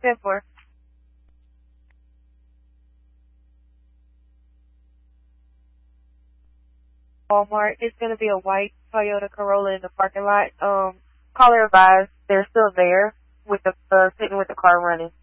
10-4. Walmart. It's going to be a white Toyota Corolla in the parking lot. Caller advised they're still there with the sitting with the car running.